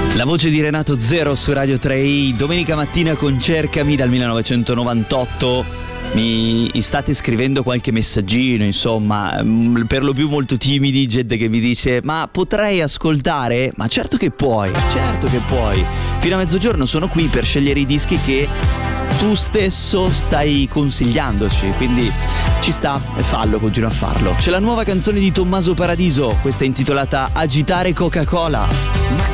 La voce di Renato Zero su Radio 3, domenica mattina con Cercami dal 1998. Mi state scrivendo qualche messaggino, insomma, per lo più molto timidi, gente che mi dice: ma potrei ascoltare? Ma certo che puoi, certo che puoi. Fino a mezzogiorno sono qui per scegliere i dischi che tu stesso stai consigliandoci, quindi ci sta e fallo, continua a farlo. C'è la nuova canzone di Tommaso Paradiso, questa è intitolata Agitare Coca-Cola.